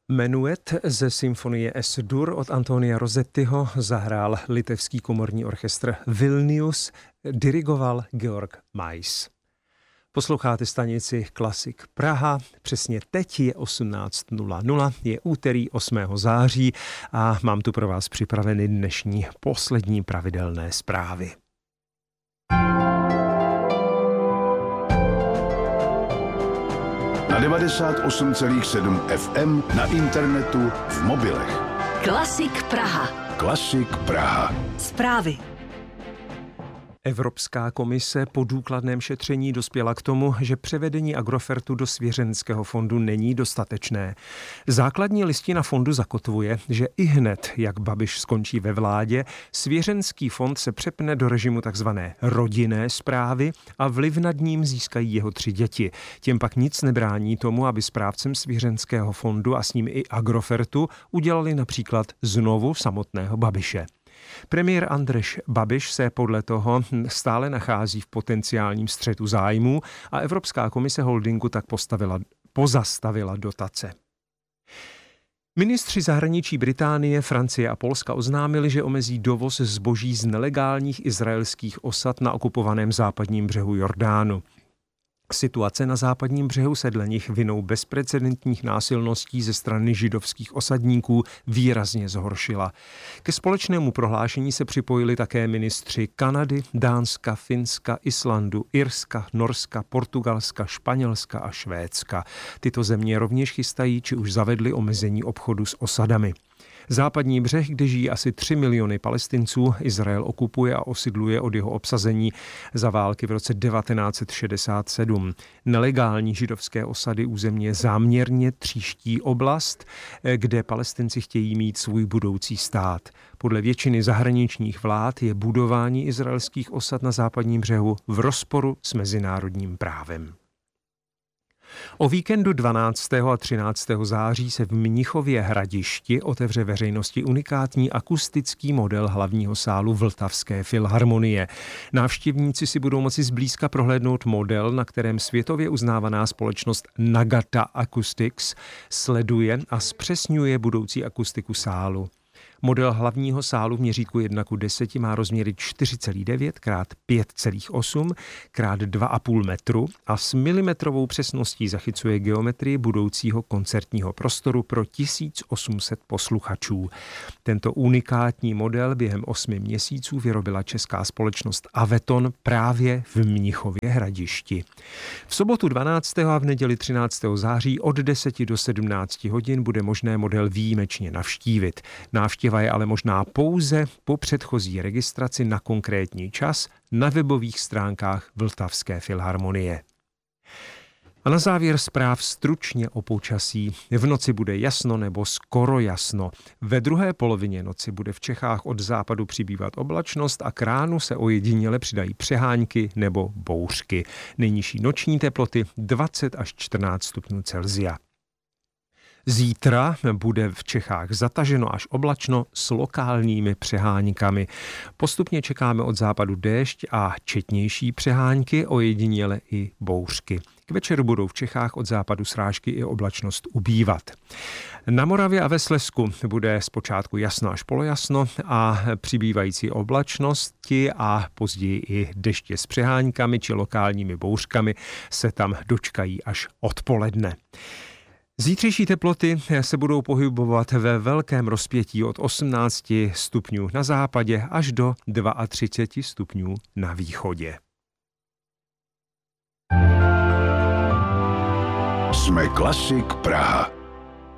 Menuet ze symfonie S-dur od Antonia Rossettiho zahrál litevský komorní orchestr Vilnius, dirigoval Georg Mais. Posloucháte stanici Klasik Praha, přesně teď je 18:00, je úterý 8. září a mám tu pro vás připraveny dnešní poslední pravidelné zprávy. Na 98,7 FM, na internetu, v mobilech. Klasik Praha. Klasik Praha. Zprávy. Evropská komise po důkladném šetření dospěla k tomu, že převedení Agrofertu do svěřenského fondu není dostatečné. Základní listina fondu zakotvuje, že ihned, jak Babiš skončí ve vládě, svěřenský fond se přepne do režimu takzvané rodinné správy a vliv nad ním získají jeho 3 děti. Těm pak nic nebrání tomu, aby správcem svěřenského fondu a s ním i Agrofertu udělali například znovu samotného Babiše. Premiér Andrej Babiš se podle toho stále nachází v potenciálním střetu zájmů a Evropská komise holdingu tak pozastavila dotace. Ministři zahraničí Británie, Francie a Polska oznámili, že omezí dovoz zboží z nelegálních izraelských osad na okupovaném západním břehu Jordánu. Situace na západním břehu se dle nich vinou bezprecedentních násilností ze strany židovských osadníků výrazně zhoršila. Ke společnému prohlášení se připojili také ministři Kanady, Dánska, Finska, Islandu, Irska, Norska, Portugalska, Španělska a Švédska. Tyto země rovněž chystají či už zavedly omezení obchodu s osadami. Západní břeh, kde žijí asi 3 miliony Palestinců, Izrael okupuje a osidluje od jeho obsazení za války v roce 1967. Nelegální židovské osady územně záměrně tříští oblast, kde Palestinci chtějí mít svůj budoucí stát. Podle většiny zahraničních vlád je budování izraelských osad na západním břehu v rozporu s mezinárodním právem. O víkendu 12. a 13. září se v Mnichově Hradišti otevře veřejnosti unikátní akustický model hlavního sálu Vltavské filharmonie. Návštěvníci si budou moci zblízka prohlédnout model, na kterém světově uznávaná společnost Nagata Acoustics sleduje a zpřesňuje budoucí akustiku sálu. Model hlavního sálu v měřítku 1:10 má rozměry 4,9 x 5,8 x 2,5 metru a s milimetrovou přesností zachycuje geometrii budoucího koncertního prostoru pro 1800 posluchačů. Tento unikátní model během 8 měsíců vyrobila česká společnost Aveton právě v Mnichově Hradišti. V sobotu 12. a v neděli 13. září od 10 do 17 hodin bude možné model výjimečně navštívit. Návštěva je ale možná pouze po předchozí registraci na konkrétní čas na webových stránkách Vltavské filharmonie. A na závěr zpráv stručně o počasí. V noci bude jasno nebo skoro jasno. Ve druhé polovině noci bude v Čechách od západu přibývat oblačnost a k ránu se ojediněle přidají přehánky nebo bouřky. Nejnižší noční teploty 20 až 14 stupňů Celsia. Zítra bude v Čechách zataženo až oblačno s lokálními přeháňkami. Postupně čekáme od západu déšť a četnější přehánky, ojediněle i bouřky. K večeru budou v Čechách od západu srážky i oblačnost ubývat. Na Moravě a ve Slezsku bude zpočátku jasno až polojasno a přibývající oblačnosti a později i deště s přehánkami či lokálními bouřkami se tam dočkají až odpoledne. Zítřejší teploty se budou pohybovat ve velkém rozpětí od 18 stupňů na západě až do 32 stupňů na východě. Jsme Klasik Praha.